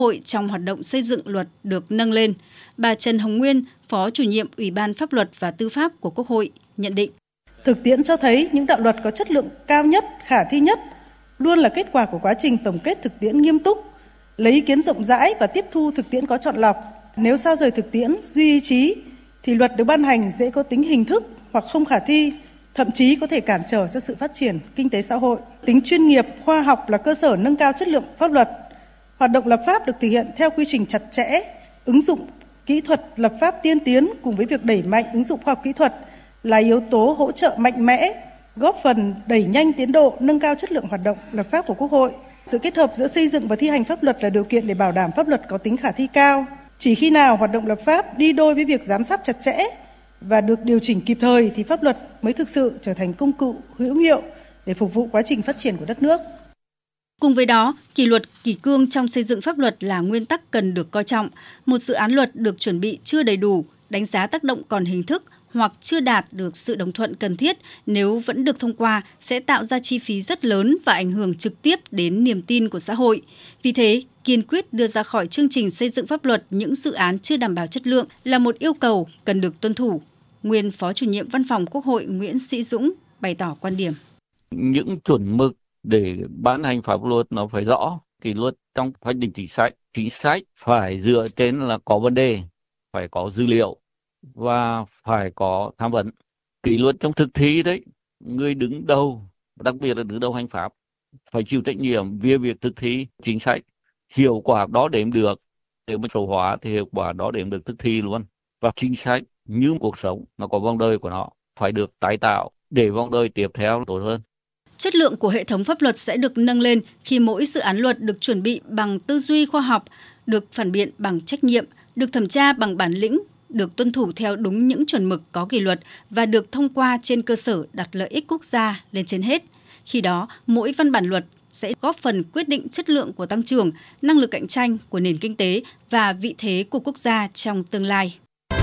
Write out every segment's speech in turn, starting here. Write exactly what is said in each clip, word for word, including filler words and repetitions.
Hội trong hoạt động xây dựng luật được nâng lên. Bà Trần Hồng Nguyên, Phó Chủ nhiệm Ủy ban Pháp luật và Tư pháp của Quốc hội nhận định. Thực tiễn cho thấy những đạo luật có chất lượng cao nhất, khả thi nhất luôn là kết quả của quá trình tổng kết thực tiễn nghiêm túc, lấy ý kiến rộng rãi và tiếp thu thực tiễn có chọn lọc. Nếu xa rời thực tiễn, duy ý chí thì luật được ban hành dễ có tính hình thức hoặc không khả thi, thậm chí có thể cản trở cho sự phát triển kinh tế xã hội. Tính chuyên nghiệp, khoa học là cơ sở nâng cao chất lượng pháp luật. Hoạt động lập pháp được thực hiện theo quy trình chặt chẽ, ứng dụng kỹ thuật lập pháp tiên tiến cùng với việc đẩy mạnh ứng dụng khoa học kỹ thuật là yếu tố hỗ trợ mạnh mẽ, góp phần đẩy nhanh tiến độ, nâng cao chất lượng hoạt động lập pháp của Quốc hội. Sự kết hợp giữa xây dựng và thi hành pháp luật là điều kiện để bảo đảm pháp luật có tính khả thi cao. Chỉ khi nào hoạt động lập pháp đi đôi với việc giám sát chặt chẽ và được điều chỉnh kịp thời thì pháp luật mới thực sự trở thành công cụ hữu hiệu để phục vụ quá trình phát triển của đất nước. Cùng với đó, kỷ luật kỷ cương trong xây dựng pháp luật là nguyên tắc cần được coi trọng. Một dự án luật được chuẩn bị chưa đầy đủ, đánh giá tác động còn hình thức hoặc chưa đạt được sự đồng thuận cần thiết nếu vẫn được thông qua sẽ tạo ra chi phí rất lớn và ảnh hưởng trực tiếp đến niềm tin của xã hội. Vì thế, kiên quyết đưa ra khỏi chương trình xây dựng pháp luật những dự án chưa đảm bảo chất lượng là một yêu cầu cần được tuân thủ. Nguyên Phó Chủ nhiệm Văn phòng Quốc hội Nguyễn Sĩ Dũng bày tỏ quan điểm. Những chuẩn mực để ban hành pháp luật nó phải rõ, kỷ luật trong hoạch định chính sách, chính sách phải dựa trên là có vấn đề, phải có dữ liệu và phải có tham vấn. Kỷ luật trong thực thi đấy, người đứng đầu, đặc biệt là đứng đầu hành pháp, phải chịu trách nhiệm về việc thực thi chính sách. Hiệu quả đó đếm được, nếu mà số hóa thì hiệu quả đó đếm được thực thi luôn. Và chính sách như cuộc sống, nó có vòng đời của nó, phải được tái tạo để vòng đời tiếp theo tốt hơn. Chất lượng của hệ thống pháp luật sẽ được nâng lên khi mỗi dự án luật được chuẩn bị bằng tư duy khoa học, được phản biện bằng trách nhiệm, được thẩm tra bằng bản lĩnh, được tuân thủ theo đúng những chuẩn mực có kỷ luật và được thông qua trên cơ sở đặt lợi ích quốc gia lên trên hết. Khi đó, mỗi văn bản luật sẽ góp phần quyết định chất lượng của tăng trưởng, năng lực cạnh tranh của nền kinh tế và vị thế của quốc gia trong tương lai.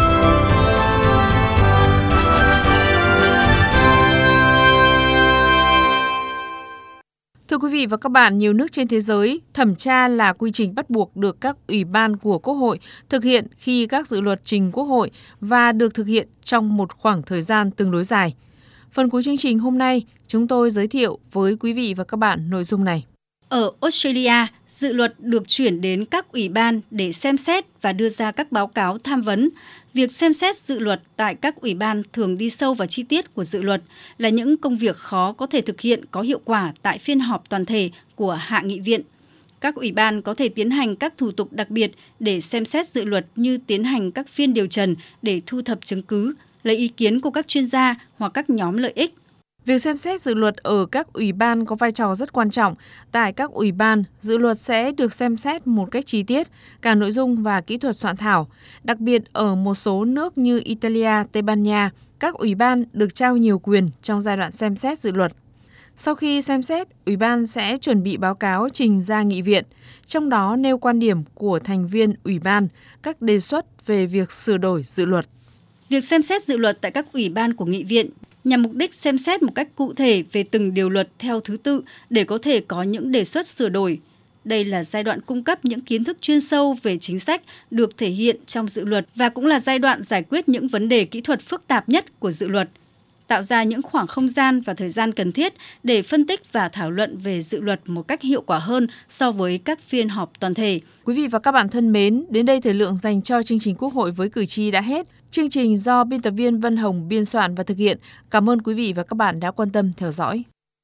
Thưa quý vị và các bạn, nhiều nước trên thế giới, thẩm tra là quy trình bắt buộc được các ủy ban của Quốc hội thực hiện khi các dự luật trình Quốc hội và được thực hiện trong một khoảng thời gian tương đối dài. Phần cuối chương trình hôm nay, chúng tôi giới thiệu với quý vị và các bạn nội dung này. Ở Australia, dự luật được chuyển đến các ủy ban để xem xét và đưa ra các báo cáo tham vấn. Việc xem xét dự luật tại các ủy ban thường đi sâu vào chi tiết của dự luật là những công việc khó có thể thực hiện có hiệu quả tại phiên họp toàn thể của Hạ nghị viện. Các ủy ban có thể tiến hành các thủ tục đặc biệt để xem xét dự luật như tiến hành các phiên điều trần để thu thập chứng cứ, lấy ý kiến của các chuyên gia hoặc các nhóm lợi ích. Việc xem xét dự luật ở các ủy ban có vai trò rất quan trọng. Tại các ủy ban, dự luật sẽ được xem xét một cách chi tiết, cả nội dung và kỹ thuật soạn thảo. Đặc biệt ở một số nước như Italia, Tây Ban Nha, các ủy ban được trao nhiều quyền trong giai đoạn xem xét dự luật. Sau khi xem xét, ủy ban sẽ chuẩn bị báo cáo trình ra nghị viện, trong đó nêu quan điểm của thành viên ủy ban, các đề xuất về việc sửa đổi dự luật. Việc xem xét dự luật tại các ủy ban của nghị viện nhằm mục đích xem xét một cách cụ thể về từng điều luật theo thứ tự để có thể có những đề xuất sửa đổi. Đây là giai đoạn cung cấp những kiến thức chuyên sâu về chính sách được thể hiện trong dự luật và cũng là giai đoạn giải quyết những vấn đề kỹ thuật phức tạp nhất của dự luật, tạo ra những khoảng không gian và thời gian cần thiết để phân tích và thảo luận về dự luật một cách hiệu quả hơn so với các phiên họp toàn thể. Quý vị và các bạn thân mến, đến đây thời lượng dành cho chương trình Quốc hội với cử tri đã hết. Chương trình do biên tập viên Vân Hồng biên soạn và thực hiện. Cảm ơn quý vị và các bạn đã quan tâm theo dõi.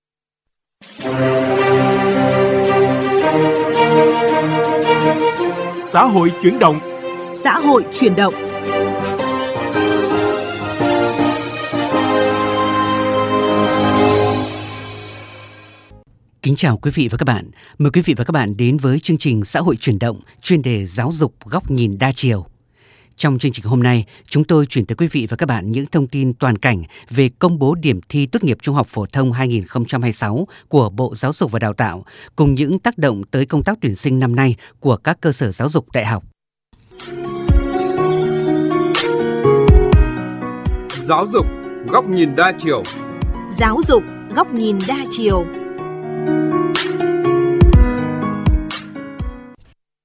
Xã hội chuyển động. Xã hội chuyển động. Kính chào quý vị và các bạn. Mời quý vị và các bạn đến với chương trình Xã hội chuyển động, chuyên đề giáo dục góc nhìn đa chiều. Trong chương trình hôm nay, chúng tôi chuyển tới quý vị và các bạn những thông tin toàn cảnh về công bố điểm thi tốt nghiệp trung học phổ thông hai không hai sáu của Bộ Giáo dục và Đào tạo, cùng những tác động tới công tác tuyển sinh năm nay của các cơ sở giáo dục đại học. Giáo dục góc nhìn đa chiều. Giáo dục góc nhìn đa chiều.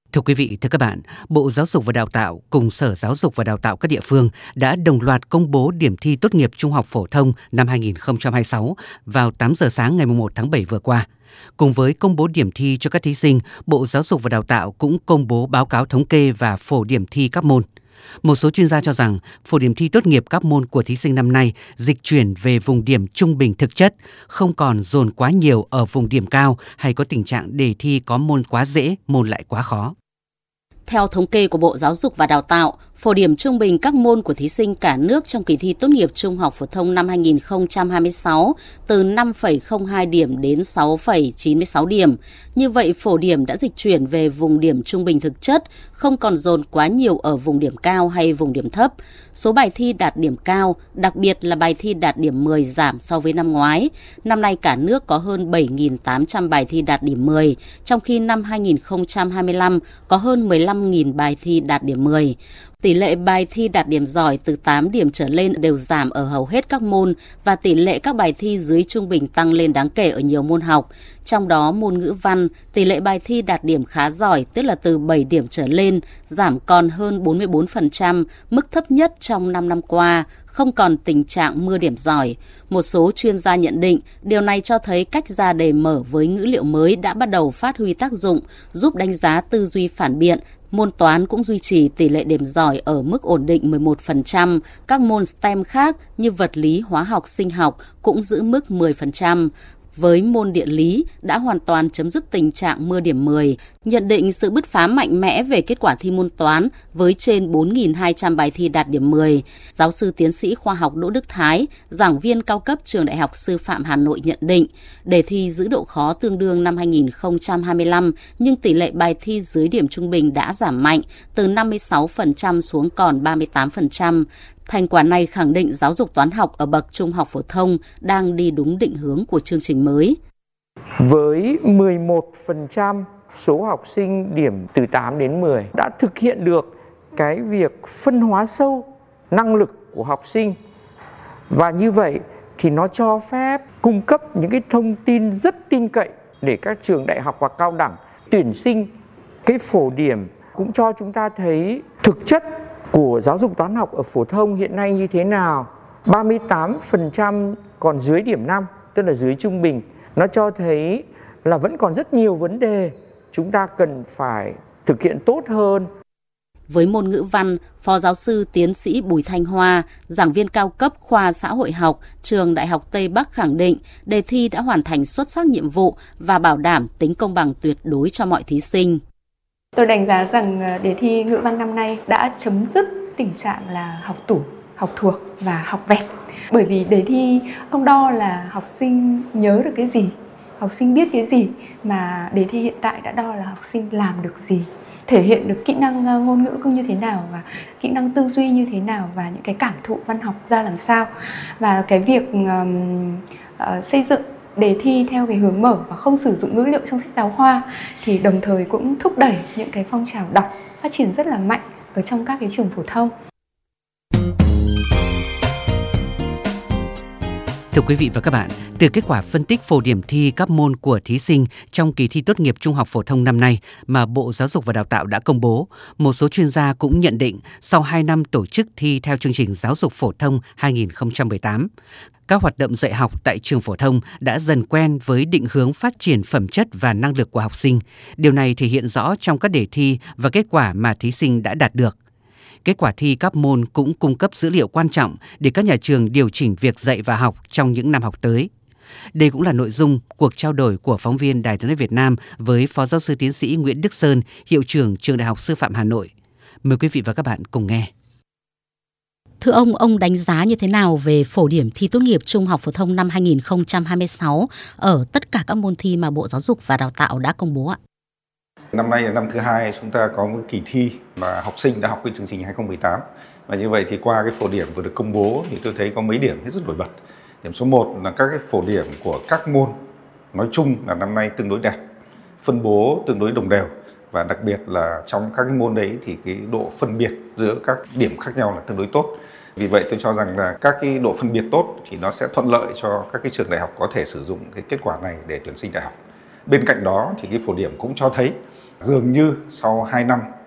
Thưa quý vị, thưa các bạn, Bộ Giáo dục và Đào tạo cùng Sở Giáo dục và Đào tạo các địa phương đã đồng loạt công bố điểm thi tốt nghiệp trung học phổ thông năm hai nghìn không trăm hai mươi sáu vào tám giờ sáng ngày mùng một tháng bảy vừa qua. Cùng với công bố điểm thi cho các thí sinh, Bộ Giáo dục và Đào tạo cũng công bố báo cáo thống kê và phổ điểm thi các môn. Một số chuyên gia cho rằng phổ điểm thi tốt nghiệp các môn của thí sinh năm nay dịch chuyển về vùng điểm trung bình thực chất, không còn dồn quá nhiều ở vùng điểm cao hay có tình trạng đề thi có môn quá dễ, môn lại quá khó. Theo thống kê của Bộ Giáo dục và Đào tạo, phổ điểm trung bình các môn của thí sinh cả nước trong kỳ thi tốt nghiệp trung học phổ thông năm hai nghìn không trăm hai mươi sáu từ năm phẩy không hai điểm đến sáu phẩy chín mươi sáu điểm. Như vậy, phổ điểm đã dịch chuyển về vùng điểm trung bình thực chất, không còn dồn quá nhiều ở vùng điểm cao hay vùng điểm thấp. Số bài thi đạt điểm cao, đặc biệt là bài thi đạt điểm mười giảm so với năm ngoái. Năm nay cả nước có hơn bảy nghìn tám trăm bài thi đạt điểm mười, trong khi năm hai nghìn không trăm hai mươi lăm có hơn mười lăm nghìn bài thi đạt điểm mười. Tỷ lệ bài thi đạt điểm giỏi từ tám điểm trở lên đều giảm ở hầu hết các môn và tỷ lệ các bài thi dưới trung bình tăng lên đáng kể ở nhiều môn học. Trong đó môn ngữ văn, tỷ lệ bài thi đạt điểm khá giỏi, tức là từ bảy điểm trở lên, giảm còn hơn bốn mươi bốn phần trăm, mức thấp nhất trong năm năm qua, không còn tình trạng mưa điểm giỏi. Một số chuyên gia nhận định điều này cho thấy cách ra đề mở với ngữ liệu mới đã bắt đầu phát huy tác dụng, giúp đánh giá tư duy phản biện. Môn toán cũng duy trì tỷ lệ điểm giỏi ở mức ổn định mười một phần trăm. Các môn STEM khác như vật lý, hóa học, sinh học cũng giữ mức mười phần trăm. Với môn địa lý đã hoàn toàn chấm dứt tình trạng mưa điểm mười, nhận định sự bứt phá mạnh mẽ về kết quả thi môn toán với trên bốn nghìn hai trăm bài thi đạt điểm mười. Giáo sư tiến sĩ khoa học Đỗ Đức Thái, giảng viên cao cấp Trường Đại học Sư phạm Hà Nội nhận định, đề thi giữ độ khó tương đương năm hai nghìn không trăm hai mươi lăm, nhưng tỷ lệ bài thi dưới điểm trung bình đã giảm mạnh, từ năm mươi sáu phần trăm xuống còn ba mươi tám phần trăm. Thành quả này khẳng định giáo dục toán học ở bậc trung học phổ thông đang đi đúng định hướng của chương trình mới. Với mười một phần trăm số học sinh điểm từ tám đến mười đã thực hiện được cái việc phân hóa sâu năng lực của học sinh. Và như vậy thì nó cho phép cung cấp những cái thông tin rất tin cậy để các trường đại học và cao đẳng tuyển sinh. Cái phổ điểm cũng cho chúng ta thấy thực chất của giáo dục toán học ở phổ thông hiện nay như thế nào. ba mươi tám phần trăm còn dưới điểm năm, tức là dưới trung bình. Nó cho thấy là vẫn còn rất nhiều vấn đề chúng ta cần phải thực hiện tốt hơn. Với môn ngữ văn, Phó giáo sư tiến sĩ Bùi Thanh Hoa, giảng viên cao cấp khoa xã hội học, Trường Đại học Tây Bắc khẳng định đề thi đã hoàn thành xuất sắc nhiệm vụ và bảo đảm tính công bằng tuyệt đối cho mọi thí sinh. Tôi đánh giá rằng đề thi ngữ văn năm nay đã chấm dứt tình trạng là học tủ, học thuộc và học vẹt. Bởi vì đề thi không đo là học sinh nhớ được cái gì, học sinh biết cái gì, mà đề thi hiện tại đã đo là học sinh làm được gì, thể hiện được kỹ năng ngôn ngữ như thế nào và kỹ năng tư duy như thế nào và những cái cảm thụ văn học ra làm sao. Và cái việc um, uh, xây dựng đề thi theo cái hướng mở và không sử dụng ngữ liệu trong sách giáo khoa thì đồng thời cũng thúc đẩy những cái phong trào đọc phát triển rất là mạnh ở trong các cái trường phổ thông. Thưa quý vị và các bạn, từ kết quả phân tích phổ điểm thi các môn của thí sinh trong kỳ thi tốt nghiệp trung học phổ thông năm nay mà Bộ Giáo dục và Đào tạo đã công bố, một số chuyên gia cũng nhận định sau hai năm tổ chức thi theo chương trình giáo dục phổ thông hai nghìn không trăm mười tám, các hoạt động dạy học tại trường phổ thông đã dần quen với định hướng phát triển phẩm chất và năng lực của học sinh. Điều này thể hiện rõ trong các đề thi và kết quả mà thí sinh đã đạt được. Kết quả thi các môn cũng cung cấp dữ liệu quan trọng để các nhà trường điều chỉnh việc dạy và học trong những năm học tới. Đây cũng là nội dung cuộc trao đổi của phóng viên Đài Tiếng nói Việt Nam với Phó giáo sư tiến sĩ Nguyễn Đức Sơn, Hiệu trưởng Trường Đại học Sư phạm Hà Nội. Mời quý vị và các bạn cùng nghe. Thưa ông, ông đánh giá như thế nào về phổ điểm thi tốt nghiệp trung học phổ thông năm hai nghìn không trăm hai mươi sáu ở tất cả các môn thi mà Bộ Giáo dục và Đào tạo đã công bố ạ? Năm nay là năm thứ hai chúng ta có một kỳ thi mà học sinh đã học cái chương trình hai không một tám. Và như vậy thì qua cái phổ điểm vừa được công bố thì tôi thấy có mấy điểm hết sức nổi bật. Điểm số một là các cái phổ điểm của các môn nói chung là năm nay tương đối đẹp, phân bố tương đối đồng đều. Và đặc biệt là trong các cái môn đấy thì cái độ phân biệt giữa các điểm khác nhau là tương đối tốt. Vì vậy tôi cho rằng là các cái độ phân biệt tốt thì nó sẽ thuận lợi cho các cái trường đại học có thể sử dụng cái kết quả này để tuyển sinh đại học. Bên cạnh đó thì cái phổ điểm cũng cho thấy Dường như sau hai năm